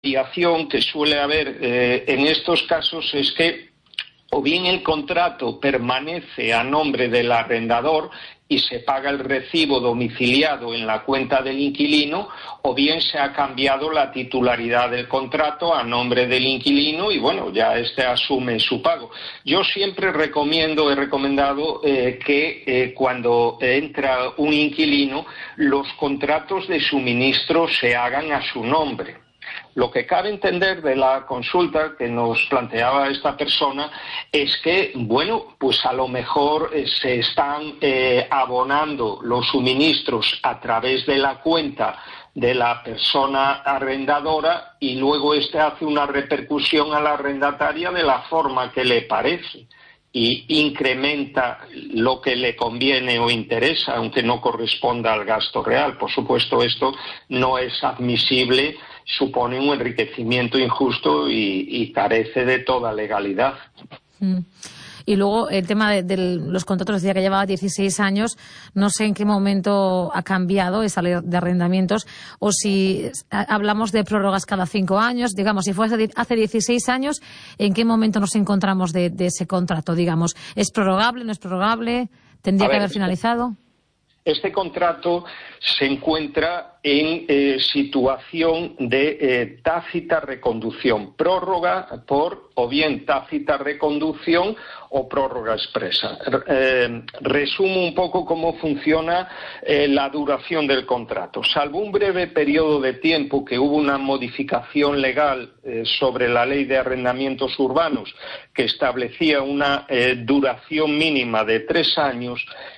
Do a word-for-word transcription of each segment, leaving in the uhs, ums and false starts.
variación que suele haber eh, en estos casos es que o bien el contrato permanece a nombre del arrendador y se paga el recibo domiciliado en la cuenta del inquilino, o bien se ha cambiado la titularidad del contrato a nombre del inquilino y, bueno, ya éste asume su pago. Yo siempre recomiendo, he recomendado eh, que eh, cuando entra un inquilino, los contratos de suministro se hagan a su nombre. Lo que cabe entender de la consulta que nos planteaba esta persona es que, bueno, pues a lo mejor eh, se están eh, abonando los suministros a través de la cuenta de la persona arrendadora y luego éste hace una repercusión a la arrendataria de la forma que le parece y incrementa lo que le conviene o interesa, aunque no corresponda al gasto real. Por supuesto, esto no es admisible, supone un enriquecimiento injusto y, y carece de toda legalidad. Mm. Y luego el tema de, de los contratos, decía que llevaba dieciséis años, no sé en qué momento ha cambiado esa ley de arrendamientos o si hablamos de prórrogas cada cinco años, digamos, si fue hace dieciséis años, ¿en qué momento nos encontramos de, de ese contrato, digamos? ¿Es prorrogable, no es prorrogable? ¿Tendría que haber finalizado? Este contrato se encuentra en eh, situación de eh, tácita reconducción, prórroga por o bien tácita reconducción o prórroga expresa. Eh, resumo un poco cómo funciona eh, la duración del contrato. Salvo un breve periodo de tiempo que hubo una modificación legal eh, sobre la ley de arrendamientos urbanos que establecía una eh, duración mínima de tres años,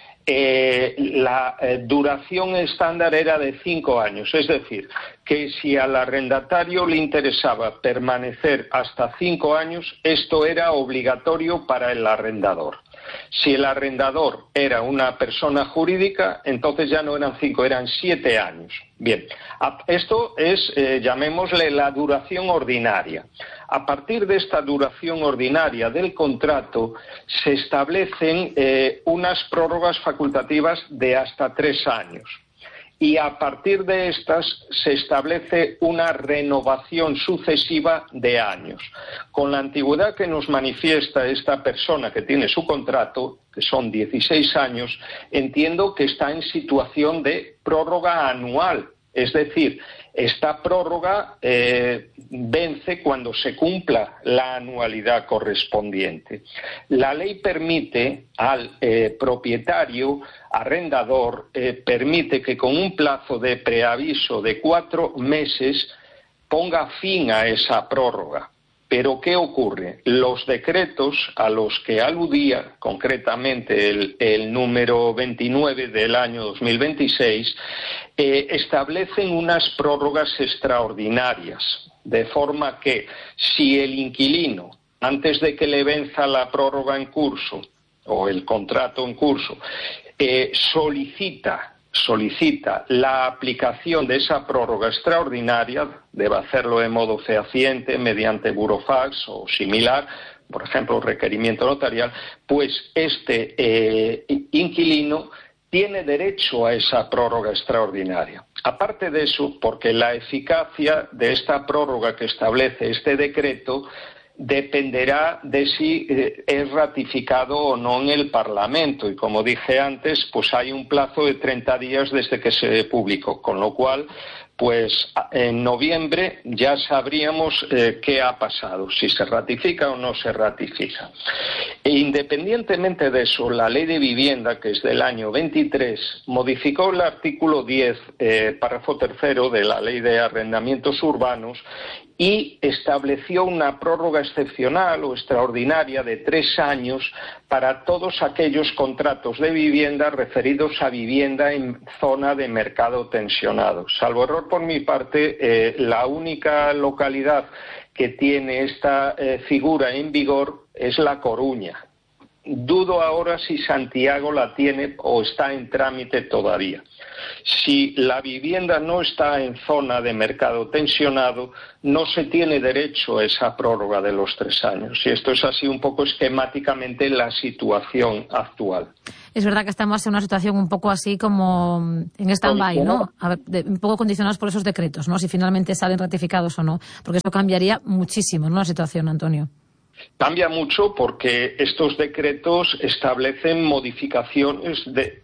Eh, la eh, duración estándar era de cinco años, es decir, que si al arrendatario le interesaba permanecer hasta cinco años, esto era obligatorio para el arrendador. Si el arrendador era una persona jurídica, entonces ya no eran cinco, eran siete años. Bien, esto es, eh, llamémosle, la duración ordinaria. A partir de esta duración ordinaria del contrato se establecen eh, unas prórrogas facultativas de hasta tres años. Y a partir de estas se establece una renovación sucesiva de años. Con la antigüedad que nos manifiesta esta persona que tiene su contrato, que son dieciséis años, entiendo que está en situación de prórroga anual. Es decir, esta prórroga eh, vence cuando se cumpla la anualidad correspondiente. La ley permite al eh, propietario, arrendador, eh, permite que con un plazo de preaviso de cuatro meses ponga fin a esa prórroga. Pero ¿qué ocurre? Los decretos a los que aludía, concretamente el, el número veintinueve del año dos mil veintiséis, eh, establecen unas prórrogas extraordinarias, de forma que si el inquilino, antes de que le venza la prórroga en curso o el contrato en curso, eh, solicita solicita la aplicación de esa prórroga extraordinaria, debe hacerlo de modo fehaciente, mediante burofax o similar, por ejemplo, requerimiento notarial, pues este eh, inquilino tiene derecho a esa prórroga extraordinaria. Aparte de eso, porque la eficacia de esta prórroga que establece este decreto dependerá de si eh, es ratificado o no en el Parlamento y, como dije antes, pues hay un plazo de treinta días desde que se publicó, con lo cual pues en noviembre ya sabríamos eh, qué ha pasado, si se ratifica o no se ratifica. E independientemente de eso, la Ley de Vivienda, que es del año veintitrés, modificó el artículo diez, eh, párrafo tercero de la Ley de Arrendamientos Urbanos y estableció una prórroga excepcional o extraordinaria de tres años para todos aquellos contratos de vivienda referidos a vivienda en zona de mercado tensionado. Salvo error por mi parte, eh, la única localidad que tiene esta eh, figura en vigor es La Coruña. Dudo ahora si Santiago la tiene o está en trámite todavía. Si la vivienda no está en zona de mercado tensionado, no se tiene derecho a esa prórroga de los tres años. Y esto es así un poco esquemáticamente la situación actual. Es verdad que estamos en una situación un poco así como en stand-by, ¿no? A ver, de, un poco condicionados por esos decretos, ¿no? Si finalmente salen ratificados o no. Porque eso cambiaría muchísimo, ¿no?, la situación, Antonio. Cambia mucho porque estos decretos establecen modificaciones de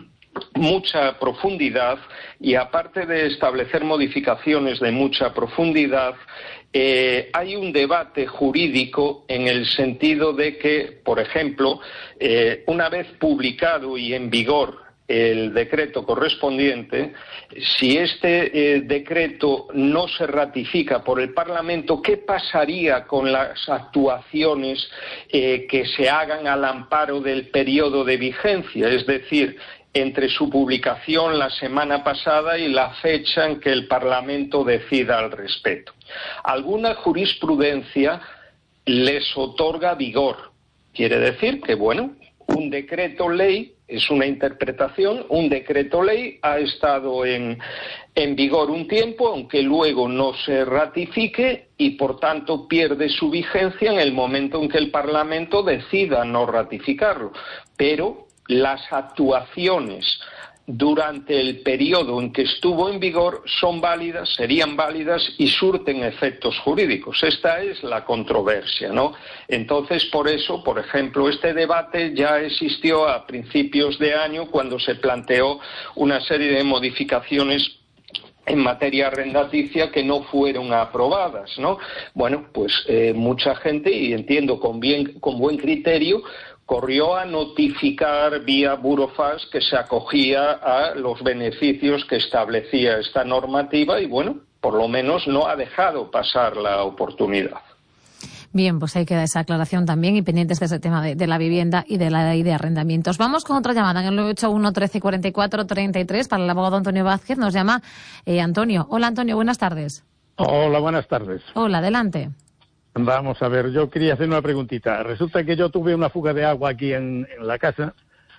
mucha profundidad y, aparte de establecer modificaciones de mucha profundidad, eh, hay un debate jurídico en el sentido de que, por ejemplo, eh, una vez publicado y en vigor el decreto correspondiente, si este eh, decreto no se ratifica por el Parlamento, ¿qué pasaría con las actuaciones eh, que se hagan al amparo del periodo de vigencia? Es decir, entre su publicación la semana pasada y la fecha en que el Parlamento decida al respecto. Alguna jurisprudencia les otorga vigor. Quiere decir que, bueno, un decreto ley es una interpretación, un decreto ley ha estado en, en vigor un tiempo, aunque luego no se ratifique, y por tanto pierde su vigencia en el momento en que el Parlamento decida no ratificarlo. Pero las actuaciones durante el periodo en que estuvo en vigor son válidas, serían válidas y surten efectos jurídicos. Esta es la controversia, ¿no? Entonces, por eso, por ejemplo, este debate ya existió a principios de año cuando se planteó una serie de modificaciones en materia arrendaticia que no fueron aprobadas, ¿no? Bueno, pues eh, mucha gente, y entiendo con bien, con buen criterio, corrió a notificar vía Burofax que se acogía a los beneficios que establecía esta normativa y, bueno, por lo menos no ha dejado pasar la oportunidad. Bien, pues ahí queda esa aclaración también y pendientes de ese tema de, de la vivienda y de la ley de arrendamientos. Vamos con otra llamada en el nueve ocho uno, trece, cuarenta y cuatro, treinta y tres para el abogado Antonio Vázquez. Nos llama eh, Antonio. Hola, Antonio, buenas tardes. Hola, buenas tardes. Hola, adelante. Vamos a ver, yo quería hacer una preguntita. Resulta que yo tuve una fuga de agua aquí en, en la casa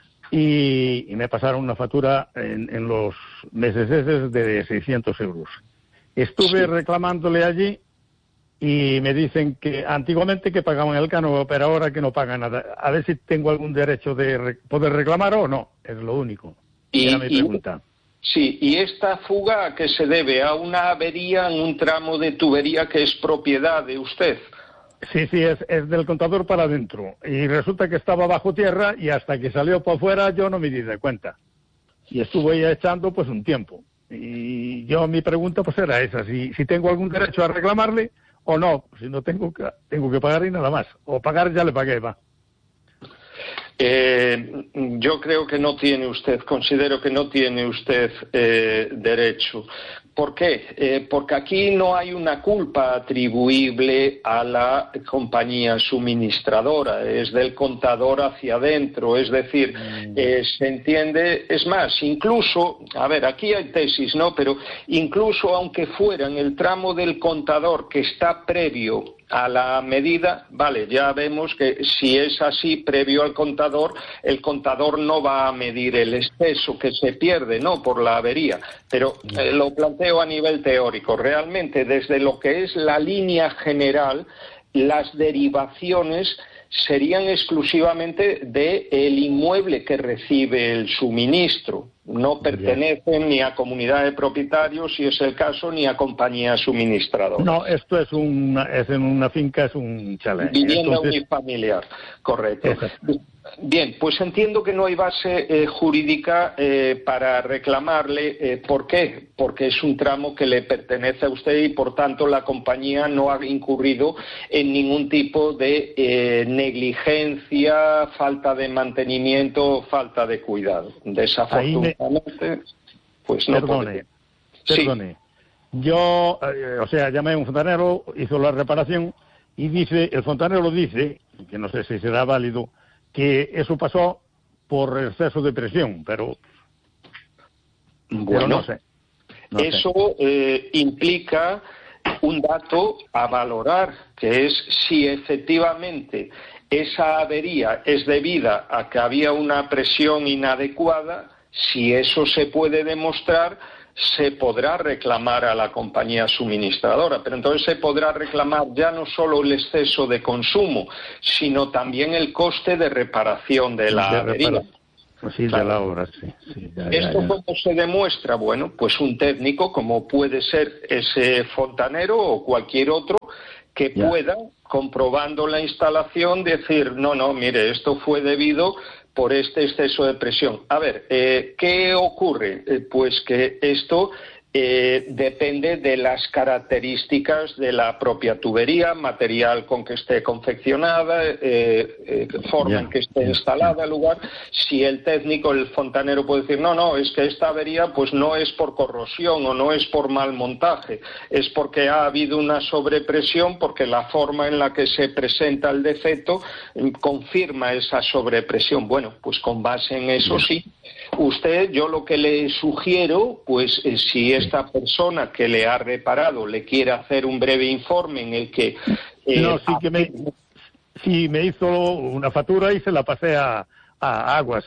y, y me pasaron una factura en, en los meses esos de seiscientos euros. Estuve reclamándole allí y me dicen que antiguamente que pagaban el canon, pero ahora que no pagan nada. A ver si tengo algún derecho de re, poder reclamar o no, es lo único. Y, Era mi pregunta. Y, sí, ¿y esta fuga a qué se debe? ¿A una avería en un tramo de tubería que es propiedad de usted? Sí, sí, es, es del contador para adentro. Y resulta que estaba bajo tierra y hasta que salió para afuera yo no me di de cuenta. Y estuve ahí echando pues un tiempo. Y yo mi pregunta pues era esa, si, si tengo algún derecho a reclamarle o no. Si no tengo que, tengo que pagar y nada más. O pagar ya le pagué, va. Eh, yo creo que no tiene usted, considero que no tiene usted eh, derecho. ¿Por qué? Eh, porque aquí no hay una culpa atribuible a la compañía suministradora, es del contador hacia adentro, es decir, eh, se entiende, es más, incluso, a ver, aquí hay tesis, ¿no? Pero incluso aunque fuera en el tramo del contador que está previo a la medida, vale, ya vemos que si es así, previo al contador, el contador no va a medir el exceso que se pierde, ¿no?, por la avería. Pero eh, lo planteo a nivel teórico. Realmente, desde lo que es la línea general, las derivaciones serían exclusivamente del inmueble que recibe el suministro. No pertenecen ni a comunidad de propietarios, si es el caso, ni a compañía suministradora. No, esto es, una, es en una finca, es un chalet. Vivienda Entonces... unifamiliar, correcto. Exacto. Bien, pues entiendo que no hay base eh, jurídica eh, para reclamarle. Eh, ¿Por qué? Porque es un tramo que le pertenece a usted y, por tanto, la compañía no ha incurrido en ningún tipo de eh, negligencia, falta de mantenimiento, falta de cuidado. Desafortunadamente, me... pues no Perdone, puede. perdone. Sí. Yo, eh, o sea, llamé a un fontanero, hizo la reparación y dice, el fontanero dice, que no sé si será válido, que eso pasó por exceso de presión, pero, bueno, pero no sé. No eso sé. Eh, implica un dato a valorar, que es si efectivamente esa avería es debida a que había una presión inadecuada. Si eso se puede demostrar, se podrá reclamar a la compañía suministradora, pero entonces se podrá reclamar ya no solo el exceso de consumo, sino también el coste de reparación de la de avería. reparación. Sí, claro. De la obra, sí. sí ya, ¿Esto ya, ya. cómo se demuestra? Bueno, pues un técnico, como puede ser ese fontanero o cualquier otro, que ya. pueda, comprobando la instalación, decir, no, no, mire, esto fue debido por este exceso de presión. A ver, eh, ¿qué ocurre? Eh, pues que esto eh, depende de las características de la propia tubería, material con que esté confeccionada, eh, eh, forma yeah, en que esté yeah, instalada, yeah. lugar. Si el técnico, el fontanero puede decir, no, no, es que esta avería pues no es por corrosión o no es por mal montaje, es porque ha habido una sobrepresión, porque la forma en la que se presenta el defecto eh, confirma esa sobrepresión. Bueno, pues con base en eso sí. Usted, yo lo que le sugiero, pues eh, si esta persona que le ha reparado le quiere hacer un breve informe en el que... Eh, no, sí que me, sí me hizo una factura y se la pasé a, a Aguas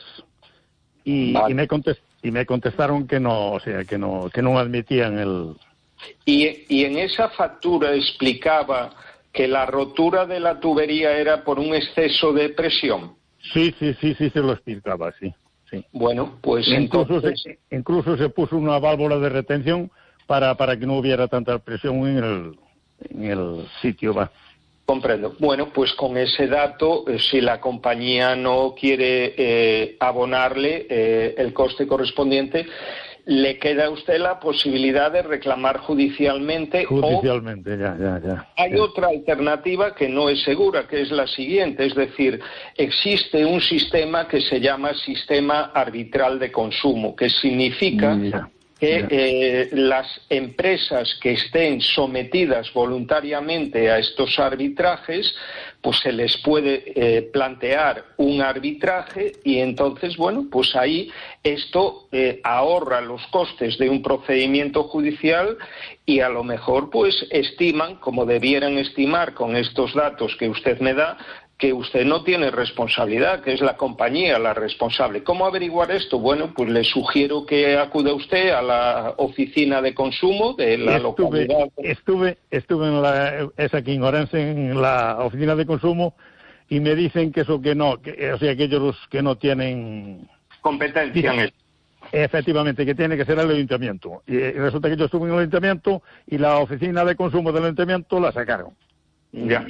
y, vale. y, me contest, y me contestaron que no, o sea, que no, que no admitían el... Y, y en esa factura explicaba que la rotura de la tubería era por un exceso de presión. Sí, sí, sí, sí, se lo explicaba, sí. Sí. Bueno, pues incluso, entonces... se, incluso se puso una válvula de retención para, para que no hubiera tanta presión en el, en el sitio. Va. Comprendo. Bueno, pues con ese dato, eh, si la compañía no quiere eh, abonarle eh, el coste correspondiente, le queda a usted la posibilidad de reclamar judicialmente. Judicialmente, o ya, ya, ya. Hay ya. otra alternativa que no es segura, que es la siguiente, es decir, existe un sistema que se llama sistema arbitral de consumo, que significa ya, que ya. Eh, las empresas que estén sometidas voluntariamente a estos arbitrajes, pues se les puede eh, plantear un arbitraje y entonces, bueno, pues ahí esto eh, ahorra los costes de un procedimiento judicial y a lo mejor pues estiman, como debieran estimar con estos datos que usted me da, que usted no tiene responsabilidad, que es la compañía la responsable. ¿Cómo averiguar esto? Bueno, pues le sugiero que acuda usted a la oficina de consumo de la estuve, localidad. Estuve, estuve en la, es aquí en Orense, en la oficina de consumo, y me dicen que eso que no, que, o sea, que ellos que no tienen competencia en eso. Efectivamente, que tiene que ser el ayuntamiento. Y resulta que yo estuve en el ayuntamiento y la oficina de consumo del ayuntamiento la sacaron. Ya.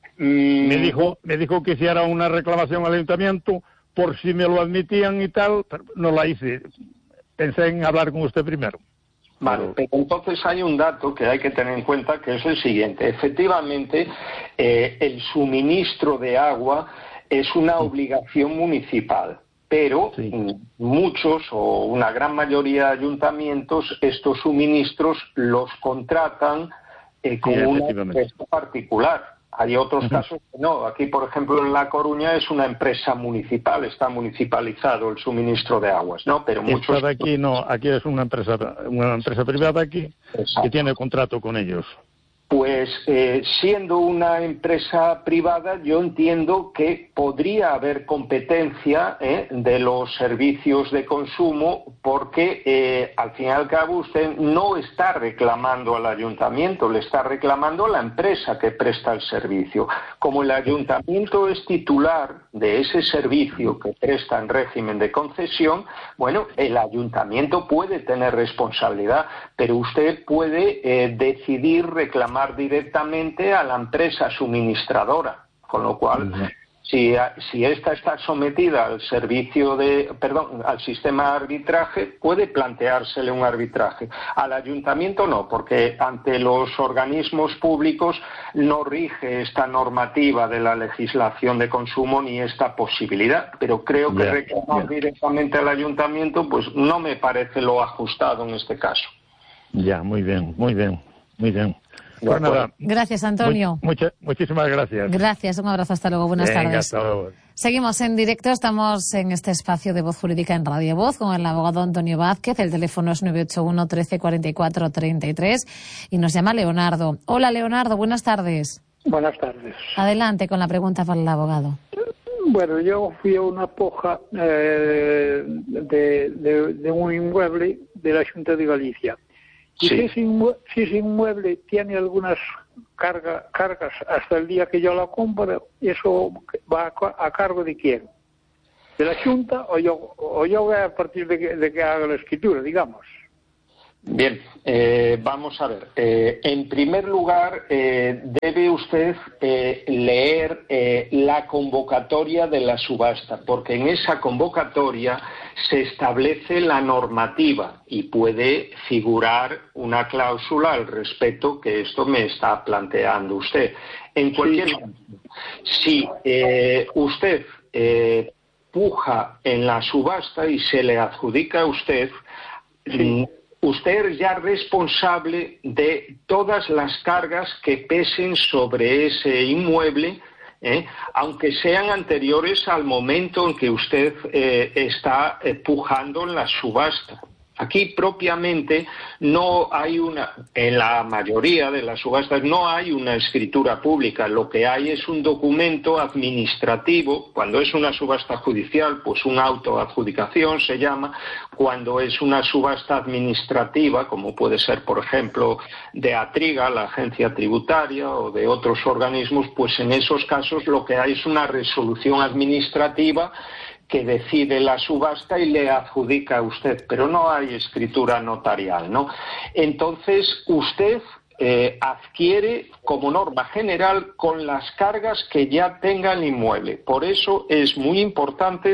Me dijo, me dijo que hiciera una reclamación al ayuntamiento por si me lo admitían y tal, pero no la hice. Pensé en hablar con usted primero. Vale, pero entonces hay un dato que hay que tener en cuenta, que es el siguiente. Efectivamente, eh, el suministro de agua es una obligación municipal, pero sí. muchos o una gran mayoría de ayuntamientos estos suministros los contratan eh, con sí, una empresa particular. Hay otros uh-huh. casos que no. Aquí, por ejemplo, en La Coruña es una empresa municipal, está municipalizado el suministro de aguas, ¿no? Pero muchos... Esta de aquí no, aquí es una empresa, una empresa privada aquí Exacto. que tiene contrato con ellos. Pues eh, siendo una empresa privada, yo entiendo que podría haber competencia eh, de los servicios de consumo porque, eh, al fin y al cabo, usted no está reclamando al ayuntamiento, le está reclamando a la empresa que presta el servicio. Como el ayuntamiento es titular de ese servicio que presta en régimen de concesión, bueno, el ayuntamiento puede tener responsabilidad, pero usted puede eh, decidir reclamar directamente a la empresa suministradora, con lo cual uh-huh. si, si esta está sometida al servicio de, perdón, al sistema de arbitraje, puede planteársele un arbitraje. Al ayuntamiento no, porque ante los organismos públicos no rige esta normativa de la legislación de consumo ni esta posibilidad, pero creo que yeah, reclamar yeah. directamente al ayuntamiento pues no me parece lo ajustado en este caso. Ya, yeah, muy bien, muy bien, muy bien. Pues nada. Gracias, Antonio. Muy, mucha, muchísimas gracias. Gracias, un abrazo, hasta luego, buenas Venga, tardes. Hasta luego. Seguimos en directo, estamos en este espacio de Voz Jurídica en Radio Voz con el abogado Antonio Vázquez, el teléfono es nueve ocho uno, trece, cuarenta y cuatro, treinta y tres y nos llama Leonardo. Hola, Leonardo, buenas tardes. Buenas tardes. Adelante con la pregunta para el abogado. Bueno, yo fui a una poja eh, de, de, de un inmueble de la Junta de Galicia. Y sí. si, ese inmue- si ese inmueble tiene algunas carga, cargas hasta el día que yo la compro, ¿eso va a, a cargo de quién? de la Xunta o yo, o yo voy a partir de que, de que haga la escritura, digamos. Bien, eh, vamos a ver. Eh, en primer lugar, eh, debe usted eh, leer eh, la convocatoria de la subasta, porque en esa convocatoria se establece la normativa y puede figurar una cláusula al respecto que esto me está planteando usted. En cualquier caso, si eh, usted eh, puja en la subasta y se le adjudica a usted, sí. Usted es ya responsable de todas las cargas que pesen sobre ese inmueble, ¿eh? aunque sean anteriores al momento en que usted eh, está eh, pujando en la subasta. Aquí propiamente no hay una, en la mayoría de las subastas no hay una escritura pública, lo que hay es un documento administrativo. Cuando es una subasta judicial, pues un auto de adjudicación se llama. Cuando es una subasta administrativa, como puede ser, por ejemplo, de Atriga, la agencia tributaria, o de otros organismos, pues en esos casos lo que hay es una resolución administrativa que decide la subasta y le adjudica a usted, pero no hay escritura notarial, ¿no? Entonces, usted eh, adquiere como norma general con las cargas que ya tenga el inmueble. Por eso es muy importante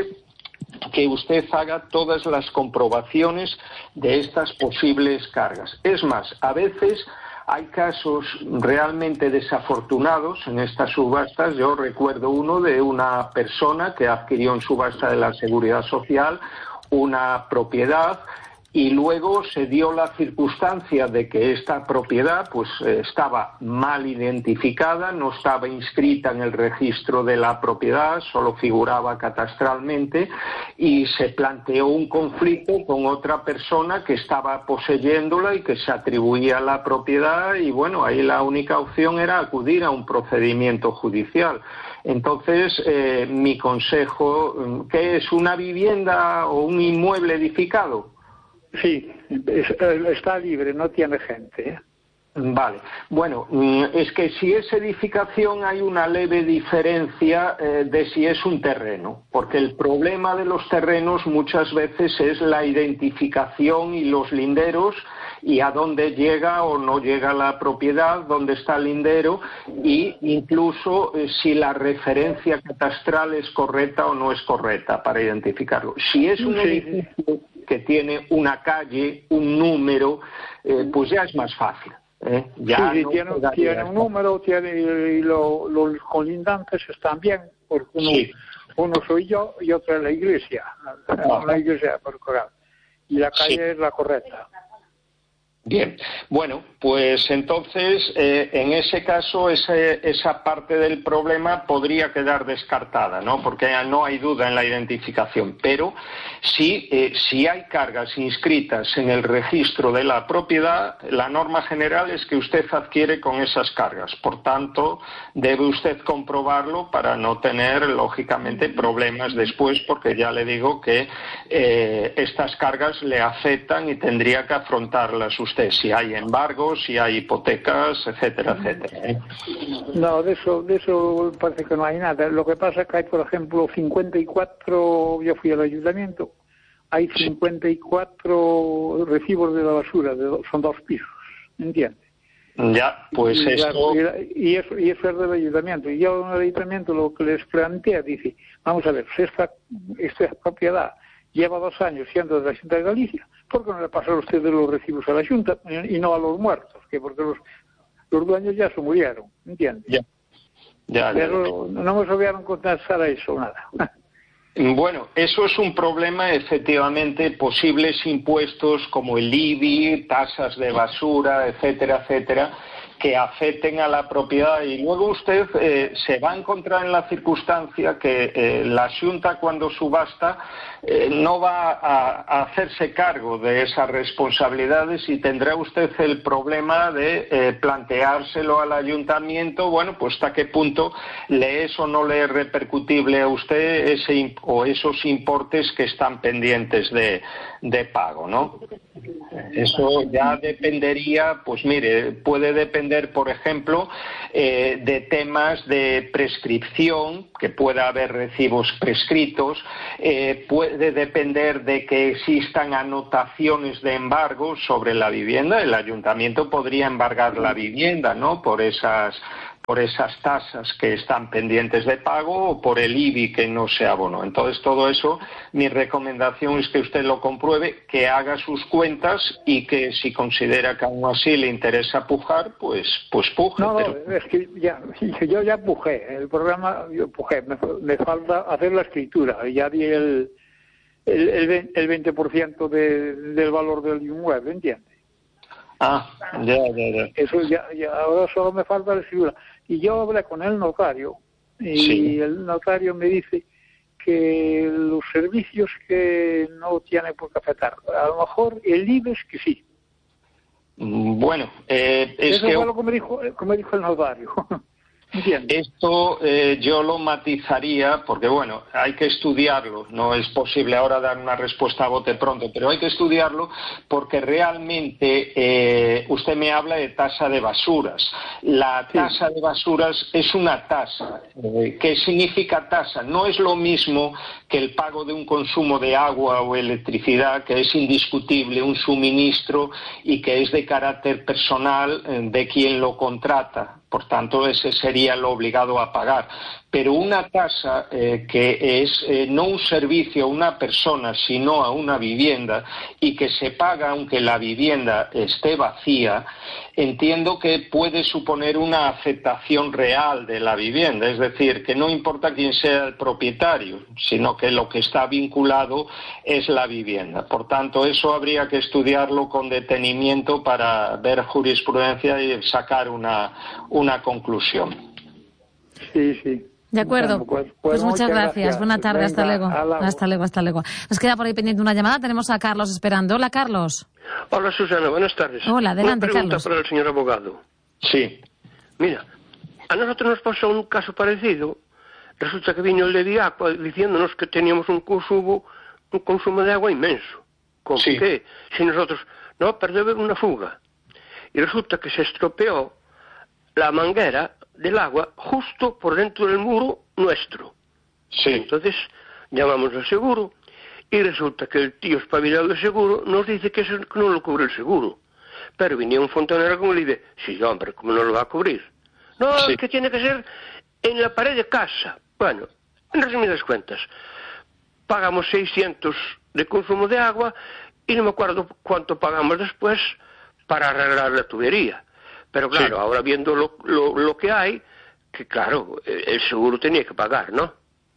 que usted haga todas las comprobaciones de estas posibles cargas. Es más, a veces hay casos realmente desafortunados en estas subastas. Yo recuerdo uno de una persona que adquirió en subasta de la Seguridad Social una propiedad y luego se dio la circunstancia de que esta propiedad pues eh, estaba mal identificada, no estaba inscrita en el registro de la propiedad, solo figuraba catastralmente, y se planteó un conflicto con otra persona que estaba poseyéndola y que se atribuía la propiedad, y bueno, ahí la única opción era acudir a un procedimiento judicial. Entonces, eh, mi consejo, ¿qué es una vivienda o un inmueble edificado? Sí, está libre, no tiene gente, ¿eh? Vale. Bueno, es que si es edificación hay una leve diferencia eh, de si es un terreno, porque el problema de los terrenos muchas veces es la identificación y los linderos y a dónde llega o no llega la propiedad, dónde está el lindero, y incluso eh, si la referencia catastral es correcta o no es correcta para identificarlo. Si es un sí. edificio que tiene una calle, un número, eh, pues ya es más fácil. ¿eh? Ya sí, sí no tiene, tiene un número, tiene, y lo, los colindantes están bien, porque uno, sí. uno soy yo y otro es la iglesia, ah. la iglesia por corral, y la calle sí. es la correcta. Bien, bueno, pues entonces eh, en ese caso ese, esa parte del problema podría quedar descartada, ¿no? Porque no hay duda en la identificación, pero sí, eh, si hay cargas inscritas en el registro de la propiedad, la norma general es que usted adquiere con esas cargas. Por tanto, debe usted comprobarlo para no tener, lógicamente, problemas después, porque ya le digo que eh, estas cargas le afectan y tendría que afrontarlas usted. Si hay embargos, si hay hipotecas, etcétera, etcétera. ¿eh? No, de eso, de eso parece que no hay nada. Lo que pasa es que hay, por ejemplo, cincuenta y cuatro, yo fui al ayuntamiento, hay cincuenta y cuatro recibos de la basura, de, son dos pisos, ¿entiendes? Ya, pues y, esto... Y, y, eso, y eso es del ayuntamiento. Y yo en el ayuntamiento lo que les plantea, dice, vamos a ver, si esta, esta propiedad lleva dos años siendo de la Xunta de Galicia, ¿por qué no le pasaron ustedes los recibos a la Xunta y no a los muertos? Que porque los, los dueños ya se murieron, ¿entiendes? Ya. Ya, Pero ya. no me sabían contestar a eso, nada. Bueno, eso es un problema, efectivamente, posibles impuestos como el I B I, tasas de basura, etcétera, etcétera, que afecten a la propiedad, y luego usted eh, se va a encontrar en la circunstancia que eh, la Xunta, cuando subasta, eh, no va a, a hacerse cargo de esas responsabilidades y tendrá usted el problema de eh, planteárselo al ayuntamiento. Bueno, pues hasta qué punto le es o no le es repercutible a usted ese o esos importes que están pendientes de, de pago, ¿no? Eso ya dependería, pues mire, puede depender depender, por ejemplo, eh, de temas de prescripción, que pueda haber recibos prescritos, eh, puede depender de que existan anotaciones de embargo sobre la vivienda. El ayuntamiento podría embargar la vivienda, ¿no?, por esas por esas tasas que están pendientes de pago o por el I B I que no se abonó. Entonces, todo eso, mi recomendación es que usted lo compruebe, que haga sus cuentas y que si considera que aún así le interesa pujar, pues pues puje. No, pero... no, es que ya, yo ya pujé, el programa yo pujé, me, me falta hacer la escritura, ya di el, el, el, el veinte por ciento de, del valor del inmueble, ¿entiende? Ah, ya, ya, ya. Eso ya, ya, ahora solo me falta la escritura. Y yo hablé con el notario y sí. El notario me dice que los servicios que no tiene por qué afectar, a lo mejor el I B E S que sí. Bueno, eh, es eso que... fue lo que me dijo, como me dijo el notario. ¿Entiendes? Esto eh, yo lo matizaría porque, bueno, hay que estudiarlo. No es posible ahora dar una respuesta a bote pronto, pero hay que estudiarlo porque realmente eh, usted me habla de tasa de basuras. La tasa sí. de basuras es una tasa. Eh, ¿Qué significa tasa? No es lo mismo que el pago de un consumo de agua o electricidad, que es indiscutible, un suministro y que es de carácter personal eh, de quien lo contrata. Por tanto, ese sería lo obligado a pagar. Pero una tasa eh, que es eh, no un servicio a una persona, sino a una vivienda, y que se paga aunque la vivienda esté vacía, entiendo que puede suponer una afectación real de la vivienda. Es decir, que no importa quién sea el propietario, sino que lo que está vinculado es la vivienda. Por tanto, eso habría que estudiarlo con detenimiento para ver jurisprudencia y sacar una, una conclusión. Sí, sí. De acuerdo. Pues, pues, pues muchas gracias. gracias. Buena tarde. Venga, hasta luego. Hasta luego, hasta luego. Nos queda por ahí pendiente una llamada. Tenemos a Carlos esperando. Hola, Carlos. Hola, Susana. Buenas tardes. Hola, adelante, Carlos. Una pregunta Carlos. para el señor abogado. Sí. Mira, a nosotros nos pasó un caso parecido. Resulta que vino el de Diacua diciéndonos que teníamos un consumo, un consumo de agua inmenso. ¿Con sí. qué? Si nosotros... No, perdió una fuga. Y resulta que se estropeó la manguera del agua justo por dentro del muro nuestro. Sí. Entonces llamamos al seguro y resulta que el tío espabilado del seguro nos dice que eso no lo cubre el seguro. Pero venía un fontanero como le dice, sí, hombre, ¿cómo no lo va a cubrir? No, sí. Es que tiene que ser en la pared de casa. Bueno, en resumidas cuentas, pagamos seiscientos de consumo de agua y no me acuerdo cuánto pagamos después para arreglar la tubería. Pero claro, sí. ahora viendo lo, lo, lo que hay, que claro, el seguro tenía que pagar, ¿no?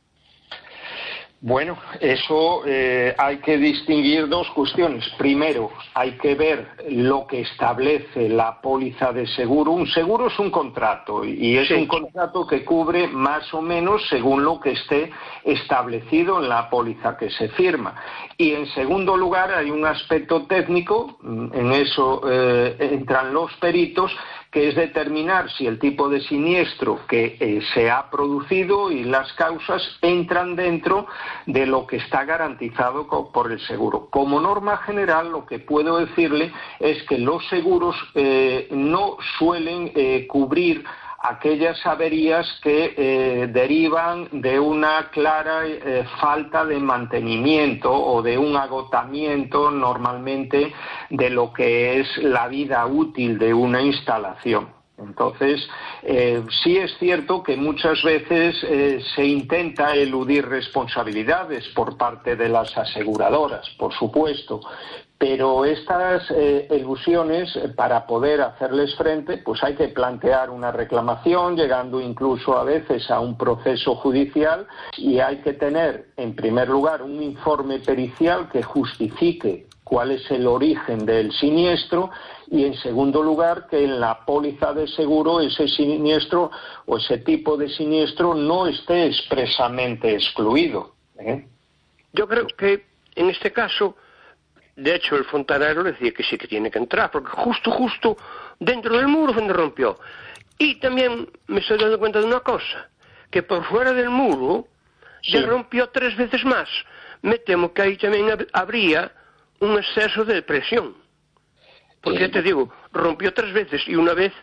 Bueno, eso eh, hay que distinguir dos cuestiones. Primero, hay que ver lo que establece la póliza de seguro. Un seguro es un contrato y es sí. un contrato que cubre más o menos según lo que esté establecido en la póliza que se firma. Y en segundo lugar, hay un aspecto técnico, en eso eh, entran los peritos, que es determinar si el tipo de siniestro que eh, se ha producido y las causas entran dentro de lo que está garantizado por el seguro. Como norma general, lo que puedo decirle es que los seguros eh, no suelen eh, cubrir aquellas averías que eh, derivan de una clara eh, falta de mantenimiento o de un agotamiento normalmente de lo que es la vida útil de una instalación. Entonces, eh, sí es cierto que muchas veces eh, se intenta eludir responsabilidades por parte de las aseguradoras, por supuesto, pero estas eh, elusiones, para poder hacerles frente, pues hay que plantear una reclamación, llegando incluso a veces a un proceso judicial, y hay que tener, en primer lugar, un informe pericial que justifique cuál es el origen del siniestro, y en segundo lugar que en la póliza de seguro ese siniestro o ese tipo de siniestro no esté expresamente excluido, ¿eh? Yo creo que en este caso, de hecho el fontanero decía que sí que tiene que entrar, porque justo, justo dentro del muro donde rompió. Y también me estoy dando cuenta de una cosa, que por fuera del muro sí. se rompió tres veces más. Me temo que ahí también habría un exceso de presión. Porque ya te digo, rompió tres veces y una vez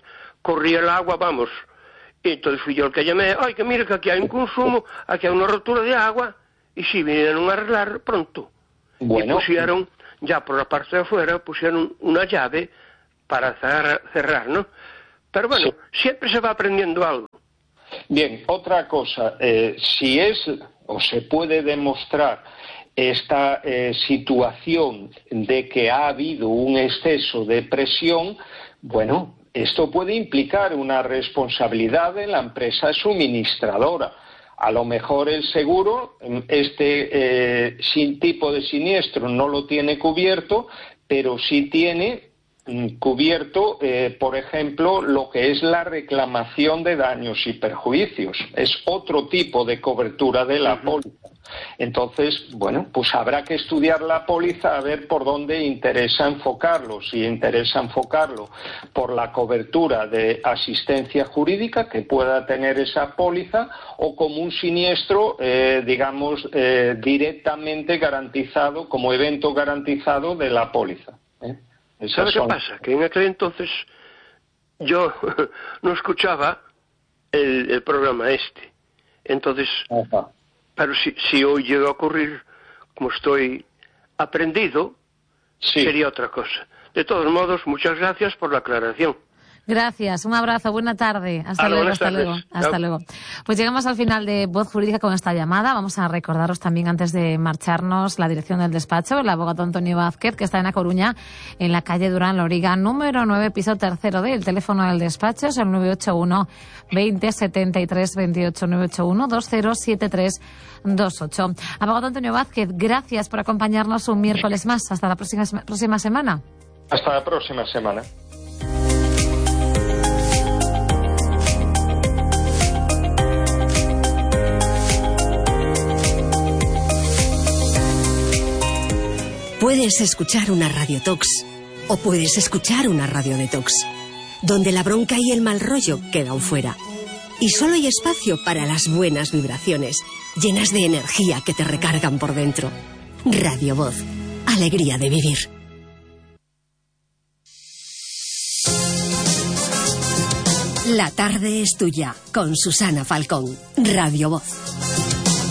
corría el agua, vamos. Y entonces fui yo el que llamé, ay, que mire que aquí hay un consumo, aquí hay una rotura de agua, y sí, vinieron a arreglar pronto. Bueno. Y pusieron, ya por la parte de afuera, pusieron una llave para cerrar, cerrar ¿no? Pero bueno, sí. Siempre se va aprendiendo algo. Bien, otra cosa, eh, si es o se puede demostrar esta eh, situación de que ha habido un exceso de presión, bueno, esto puede implicar una responsabilidad de la empresa suministradora. A lo mejor el seguro, este eh, sin tipo de siniestro no lo tiene cubierto, pero sí tiene cubierto, eh, por ejemplo, lo que es la reclamación de daños y perjuicios. Es otro tipo de cobertura de la póliza. Entonces, bueno, pues habrá que estudiar la póliza a ver por dónde interesa enfocarlo. Si interesa enfocarlo por la cobertura de asistencia jurídica que pueda tener esa póliza o como un siniestro, eh, digamos, eh, directamente garantizado, como evento garantizado de la póliza, ¿eh? ¿Sabe qué pasa? Que en aquel entonces yo no escuchaba el, el programa este. Entonces, Ajá. pero si, si hoy llega a ocurrir, como estoy aprendido, sí. Sería otra cosa. De todos modos, muchas gracias por la aclaración. Gracias, un abrazo, buena tarde. Hasta ah, luego, hasta tardes. luego. Hasta no. luego. Pues llegamos al final de Voz Jurídica con esta llamada. Vamos a recordaros también, antes de marcharnos, la dirección del despacho, el abogado Antonio Vázquez, que está en A Coruña, en la calle Durán Loriga, número nueve, piso tercero D. El teléfono del despacho es el nueve ocho uno, veinte, setenta y tres, veintiocho, nueve ocho uno, dos cero siete tres dos ocho. Abogado Antonio Vázquez, gracias por acompañarnos un miércoles más. Hasta la próxima, próxima semana. Hasta la próxima semana. Puedes escuchar una Radio Tox o puedes escuchar una Radio Detox, donde la bronca y el mal rollo quedan fuera. Y solo hay espacio para las buenas vibraciones, llenas de energía que te recargan por dentro. Radio Voz, alegría de vivir. La tarde es tuya, con Susana Falcón. Radio Voz.